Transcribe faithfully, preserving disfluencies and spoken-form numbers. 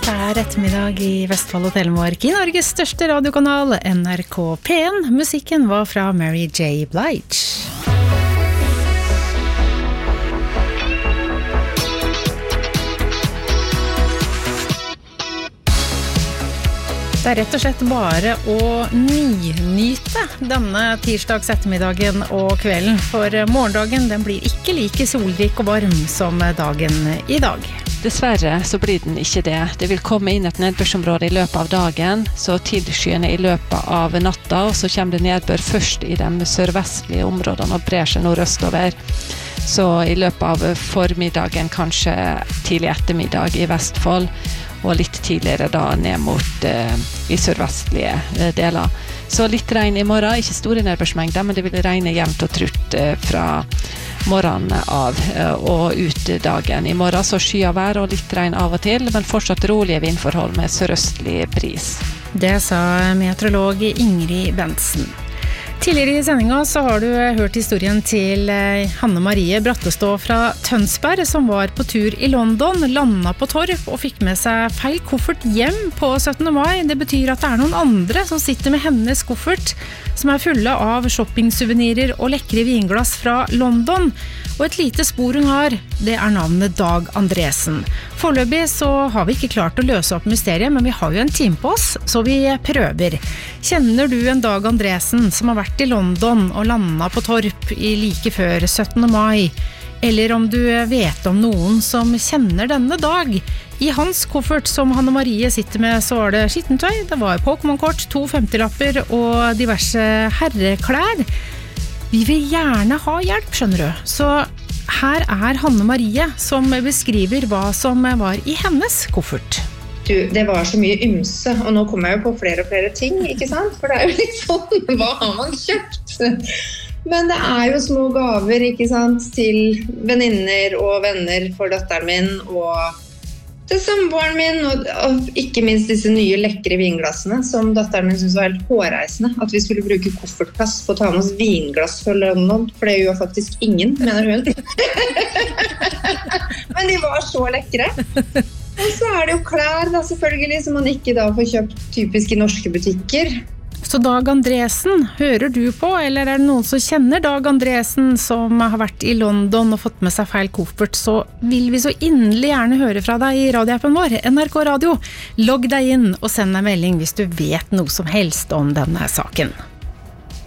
er ettermiddag i Vestfold og Telemark i Norges største radiokanal, N R K P en. Musikken var fra Mary J. Blige. Det er rett og slett bare å nynyte denne tirsdags ettermiddagen og kvelden, for morgendagen den blir ikke like solrik og varm som dagen i dag. Dessverre så blir den ikke det. Det vil komme inn et nedbørsområde i løpet av dagen, så tilskyende i løpet av natta, og så kommer det nedbør først i de sørvestlige områdene og brer seg nordøstover. Så i løpet av formiddagen, kanskje tidlig ettermiddag i Vestfold, og litt tidligere da ned mot eh, i sørvestlige eh, deler. Så litt regn i morgen, ikke store nedbørsmengder, men det vil regne jevnt og trutt eh, fra morgenen av eh, og ut dagen. I morgen så skyer vær og litt regn av og til, men fortsatt rolige vindforhold med sørøstlig bris. Det sa meteorolog Ingrid Bensen. Tidligere i sendinga så har du hørt historien til Hanne Marie Brattestå fra Tønsberg, som var på tur i London, landet på Torp og fikk med seg feil koffert hjem på syttende mai. Det betyr at det er noen andre som sitter med hennes koffert, som er fulle av shopping-souvenirer og lekre vinglass fra London. Og et lite spor hun har, det er navnet Dag Andresen. Foreløpig så har vi ikke klart å løse opp mysteriet, men vi har jo en time på oss, så vi prøver. Kjenner du en Dag Andresen som har vært i London og landet på Torp i like før syttende mai? Eller om du vet om noen som kjenner denne Dag? I hans koffert som Hanne Marie sitter med, så var det skittentøy, det var Pokémon-kort, to femtilapper og diverse herreklær. Vi vil gjerne ha hjelp, skjønner du. Så her er Hanne Marie som beskriver hva som var i hennes koffert. Du, det var så mye ymse, og nå kommer jeg jo på flere og flere ting, ikke sant? For det er jo litt sånn, hva har man kjøpt? Men det er jo små gaver, ikke sant? Til venninner og venner for datteren min, og til samboeren min, og, og ikke minst disse nye lekre vinglassene, som datteren min synes var helt hårreisende, at vi skulle bruke koffertplass på å ta med oss vinglass for London, for det gjør faktisk ingen, mener hun. Men de var så lekre. Og så er det jo klær da, selvfølgelig, som man ikke da får kjøpt typisk i norske butikker. Så Dag Andresen, hører du på, eller er det noen som kjenner Dag Andresen som har vært i London og fått med seg feil koffert, så vil vi så inderlig gjerne høre fra deg i radioappen vår, N R K Radio. Logg deg inn og send en melding hvis du vet noe som helst om denne saken.